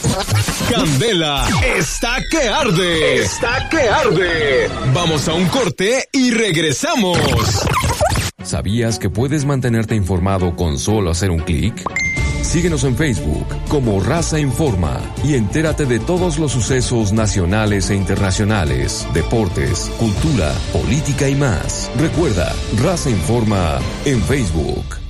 Candela está que arde. Está que arde. Vamos a un corte y regresamos. ¿Sabías que puedes mantenerte informado con solo hacer un clic? Síguenos en Facebook como Raza Informa y entérate de todos los sucesos nacionales e internacionales, deportes, cultura, política y más. Recuerda, Raza Informa en Facebook.